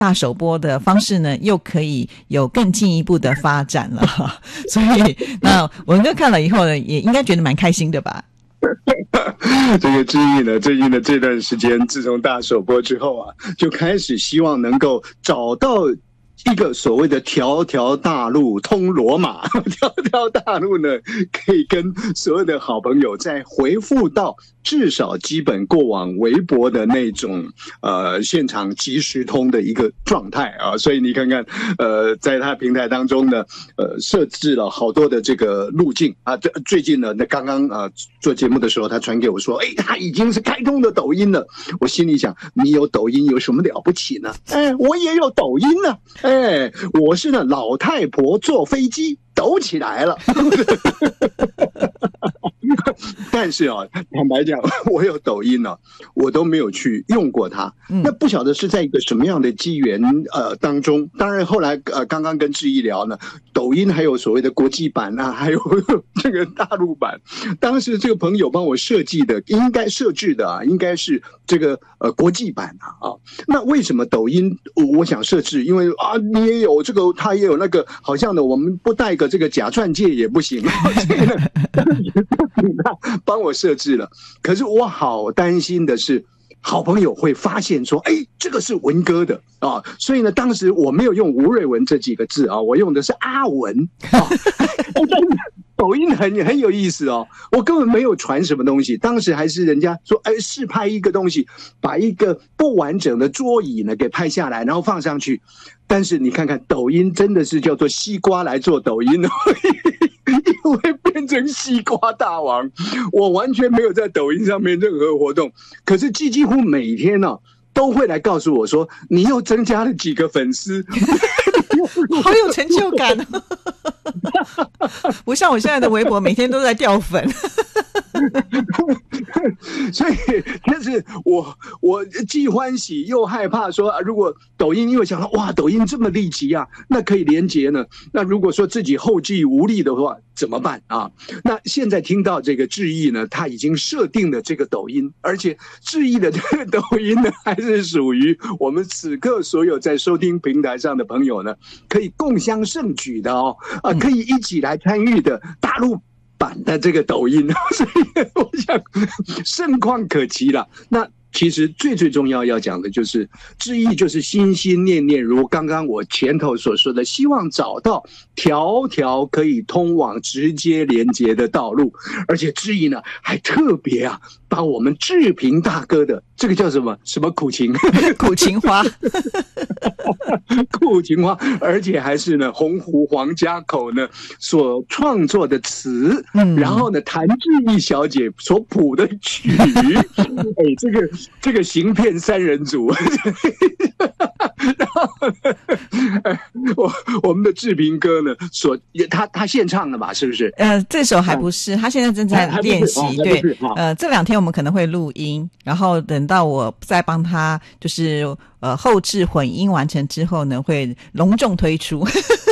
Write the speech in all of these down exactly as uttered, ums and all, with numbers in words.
大首播的方式呢又可以有更进一步的发展了，所以那文哥看了以后呢也应该觉得蛮开心的吧。 这个志毅呢，最近的这段时间，自从大首播之后啊，就开始希望能够找到一个所谓的条条大路通罗马，条条大路呢，可以跟所有的好朋友再回复到至少基本过往微博的那种呃现场即时通的一个状态啊，所以你看看呃在他平台当中呢，呃设置了好多的这个路径啊，最近呢，那刚刚呃做节目的时候，他传给我说，哎，他已经是开通的抖音了。我心里想，你有抖音有什么了不起呢？哎，我也有抖音呢、啊，哎，我是呢老太婆坐飞机抖起来了。但是啊，坦白讲，我有抖音呢、啊，我都没有去用过它。那不晓得是在一个什么样的机缘呃当中。当然后来呃刚刚跟志毅聊呢，抖音还有所谓的国际版啊，还有这个大陆版。当时这个朋友帮我设计的，应该设置的啊，应该是这个呃国际版啊啊。那为什么抖音我想设置？因为啊，你也有这个，他也有那个，好像呢，我们不带个这个假钻戒也不行。帮我设置了，可是我好担心的是，好朋友会发现说，哎，这个是文哥的啊，所以呢，当时我没有用吴瑞文这几个字啊，我用的是阿文啊。抖音很很有意思哦，我根本没有传什么东西，当时还是人家说，哎，试拍一个东西，把一个不完整的桌椅呢给拍下来，然后放上去。但是你看看抖音，真的是叫做西瓜来做抖音哦。因为变成西瓜大王，我完全没有在抖音上面任何活动，可是几乎每天呢、啊、都会来告诉我说，你又增加了几个粉丝， 好有成就感哦。不像我现在的微博每天都在掉粉。 所以但是我我既欢喜又害怕说，如果抖音因为想到哇抖音这么立即啊，那可以连结呢，那如果说自己后继无力的话怎么办啊？那现在听到这个志毅呢，他已经设定了这个抖音，而且志毅的这个抖音呢，还是属于我们此刻所有在收听平台上的朋友呢，可以共襄盛举的哦，啊，可以一起来参与的大陆版的这个抖音，所以我想盛况可期了。那其实最最重要要讲的就是志毅，就是心心念念如刚刚我前头所说的，希望找到条条可以通往直接连接的道路。而且志毅呢还特别啊把我们志平大哥的这个叫什么什么苦情苦情花苦情花，而且还是呢洪湖黄家口呢所创作的词，嗯，然后呢谭志毅小姐所谱的曲，哎，这个这个行骗三人组。然后我我们的志平哥呢所他他现唱的嘛，是不是？ 呃这首还不是，他现在正在练习，对，呃这两天我们可能会录音，然后等到我再帮他就是呃后制混音完成之后呢，会隆重推出。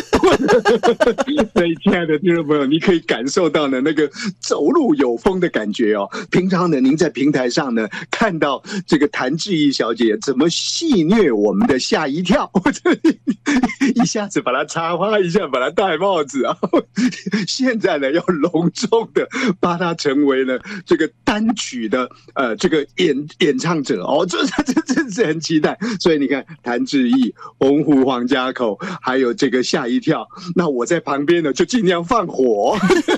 所以亲爱的听众朋友，你可以感受到呢那个走路有风的感觉哦。平常呢您在平台上呢看到这个谭志毅小姐怎么戏谑我们的吓一跳，一下子把她插花，一下把她戴帽子啊，现在呢要隆重的把她成为了这个单曲的呃这个演演唱者哦，这这这是很期待。所以你看谭志毅、洪湖黄家口还有这个吓一跳，那我在旁边呢就尽量放火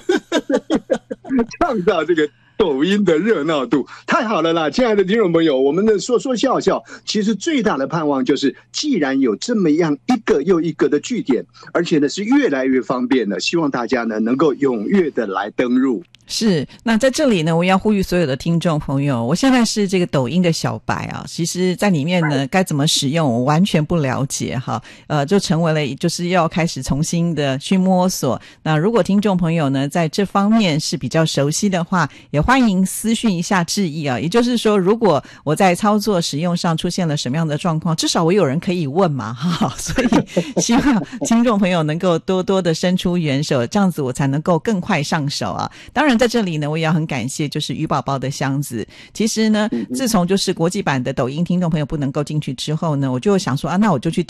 创造这个抖音的热闹度。太好了啦，亲爱的听众朋友，我们的说说笑笑其实最大的盼望就是既然有这么样一个又一个的据点，而且呢是越来越方便的，希望大家呢能够踊跃的来登入。 是，那在这里呢，我要呼吁所有的听众朋友，我现在是这个抖音的小白啊，其实在里面呢该怎么使用我完全不了解哈，呃，就成为了就是要开始重新的去摸索。那如果听众朋友呢在这方面是比较熟悉的话，也欢迎私讯一下志毅啊，也就是说如果我在操作使用上出现了什么样的状况，至少我有人可以问嘛哈，所以希望听众朋友能够多多的伸出援手，这样子我才能够更快上手啊。当然在这里呢，我也要很感谢就是鱼宝宝的箱子。其实呢，自从就是国际版的抖音听众朋友不能够进去之后呢，我就想说啊，那我就去